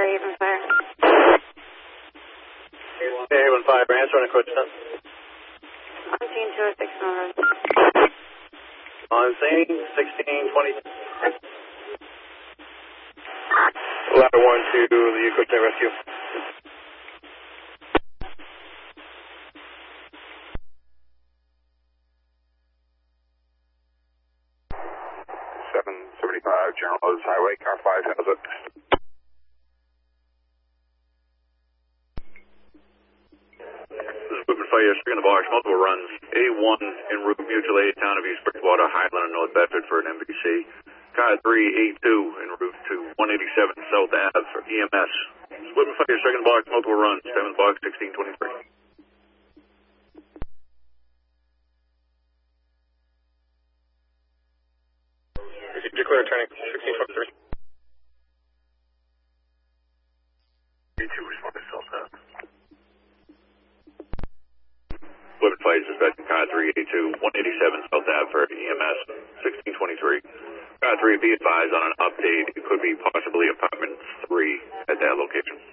Haven Fire. Okay, Haven Fire, answer on a quick step. 19206 Melrose. On scene, 1620. Ladder 1 to the quick time rescue. General Motors Highway, car 5 has it. This is Whitman Fire, second box, multiple runs. A1 en route, Mutual Aid, Town of East Bridgewater, Highland, and North Bedford for an MVC. Car 3, A2 en route to 187 South Ave for EMS. This is Whitman Fire, second box, multiple runs, 7th box, 1623. Declare turning 1623. A2 respond to South Ave. Whitman Fire, suspect car 3, A2, 187 South Ave for EMS, 1623. Car 3, be advised on an update. It could be possibly apartment 3 at that location.